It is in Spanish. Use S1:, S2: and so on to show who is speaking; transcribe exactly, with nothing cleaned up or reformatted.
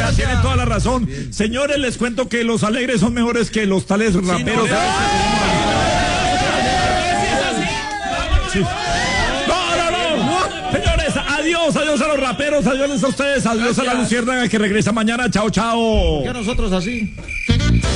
S1: gracias. Tienen toda la razón. Bien. Señores, les cuento que los alegres son mejores que los tales raperos. Sí, no, sí. no, no, no. Señores, adiós, adiós a los raperos, adiós a ustedes, adiós gracias. A la luciérnaga que regresa mañana. Chao, chao.
S2: ¿Por qué nosotros así?